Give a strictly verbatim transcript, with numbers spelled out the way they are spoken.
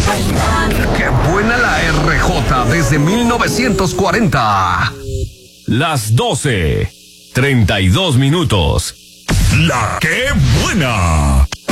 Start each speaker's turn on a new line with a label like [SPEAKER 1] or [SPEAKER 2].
[SPEAKER 1] ¡Qué buena la R J desde mil novecientos cuarenta!
[SPEAKER 2] Las doce, treinta y dos minutos.
[SPEAKER 3] La Qué Buena.